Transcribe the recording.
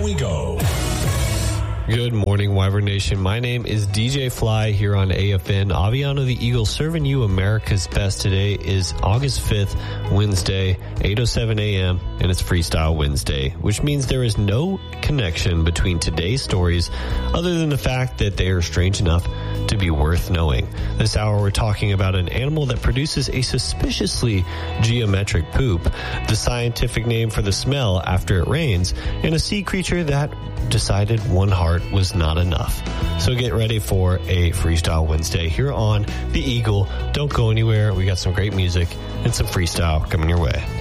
We go. Good morning, Wyvern Nation. My name is DJ Fly here on AFN. Aviano the Eagle serving you America's best. Today is August 5th, Wednesday, 8:07 a.m., and it's Freestyle Wednesday, which means there is no connection between today's stories other than the fact that they are strange enough to be worth knowing. This hour, we're talking about an animal that produces a suspiciously geometric poop, the scientific name for the smell after it rains, and a sea creature that decided one heart was not enough. So get ready for a Freestyle Wednesday here on The Eagle. Don't go anywhere. We got some great music and some freestyle coming your way.